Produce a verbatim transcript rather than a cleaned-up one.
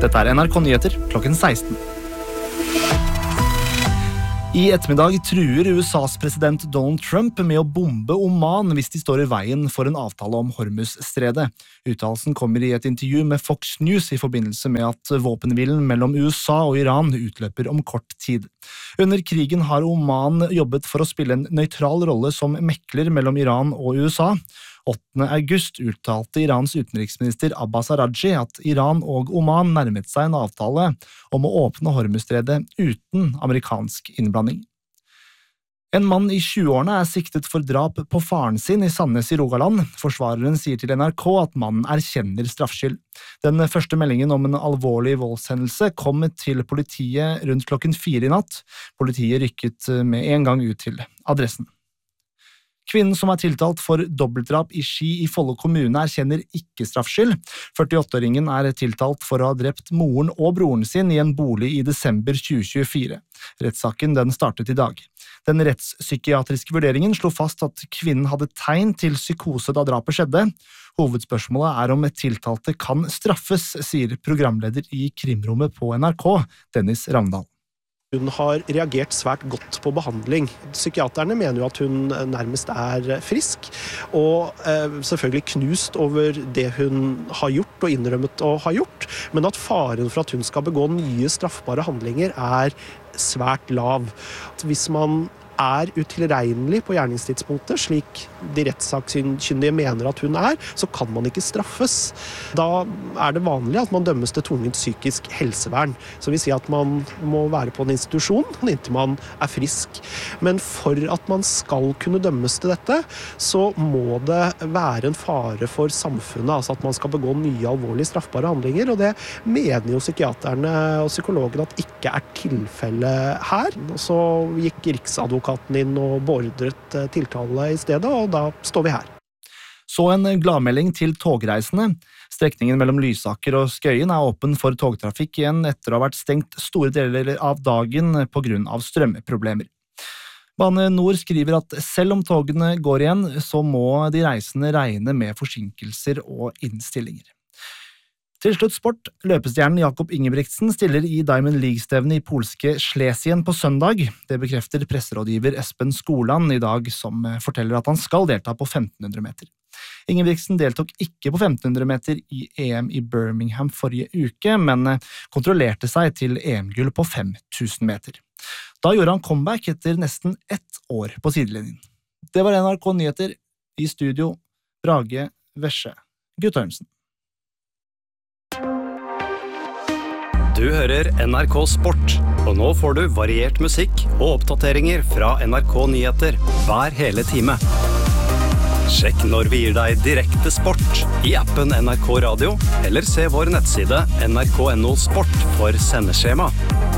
Dette er N R K Nyheter klokken seksten. I ettermiddag truer U S A's president Donald Trump med å bombe Oman hvis de står i veien for en avtale om Hormuz-stredet. Uttalelsen kommer i et intervju med Fox News i forbindelse med at våpenhvilen mellom U S A og Iran utløper om kort tid. Under krigen har Oman jobbet for å spille en nøytral rolle som mekler mellom Iran og U S A. åttende august uttalte Irans utenriksminister Abbas Araghchi at Iran og Oman nærmet seg en avtale om å åpne Hormuzstredet uten amerikansk innblanding. En mann i tjueårene er siktet for drap på faren sin i Sandnes i Rogaland. Forsvareren sier til N R K at mannen erkjenner straffskyld. Den første meldingen om en alvorlig voldshendelse kom til politiet rundt klokken fire i natt. Politiet rykket med en gang ut til adressen. Kvinnen som er tiltalt for dobbeltdrap i Ski i Follo kommune erkjenner ikke straffskyld. førtiåtte-åringen er tiltalt for å ha drept moren og broren sin i en bolig i desember tjue tjuefire. Rettssaken den startet i dag. Den rettspsykiatriske vurderingen slo fast at kvinnen hadde tegn til psykose da drapet skjedde. Hovedspørsmålet er om tiltalte kan straffes, sier programleder i krimrommet på N R K, Dennis Ravndal. Hun har reagert svært godt på behandling. Psykiaterne mener jo at hun nærmest er frisk, og eh, selvfølgelig knust over det hun har gjort og innrømmet å ha gjort, men at faren for at hun skal begå nye straffbare handlinger er svært lav. Hvis man er utilregnelig på gjerningstidspunktet, slik de rettssakkyndige mener at hun er, så kan man ikke straffes. Da er det vanlig at man dømmes til tvungent psykisk helsevern, som vil si at man må være på en institusjon inntil man er frisk. Men for at man skal kunne dømmes til dette, så må det være en fare for samfunnet, altså at man skal begå nye alvorlige straffbare handlinger, og det mener jo psykiaterne og psykologene at ikke er tilfellet her. Og så gikk Riksadvokaten inn og beordret tiltale i stedet, og da står vi her. Så en gladmelding til togreisende. Strekningen mellom Lysaker og Skøyen er åpen for togtrafikk igjen etter å ha vært stengt store deler av dagen på grunn av strømproblemer. Bane Nor skriver at selv om togene går igjen, så må de reisende regne med forsinkelser og innstillinger. Til slutt sport. Løpestjernen Jakob Ingebrigtsen stiller i Diamond League-stevnet i polske Schlesien på søndag. Det bekrefter presserådgiver Espen Skoland i dag, som forteller at han skal delta på femten hundre meter. Ingebrigtsen deltok ikke på femten hundre meter i E M i Birmingham forrige uke, men kontrollerte seg til E M-gull på fem tusen meter. Da gjorde han comeback etter nesten ett år på sidelinjen. Det var N R K Nyheter. I studio, Brage Vesje Guttormsen. Du hører N R K Sport, og nå får du variert musikk og oppdateringer fra N R K Nyheter hver hele time. Sjekk når vi gir deg direkte sport i appen N R K Radio, eller se vår nettside N R K punktum no sport for sendeskjema.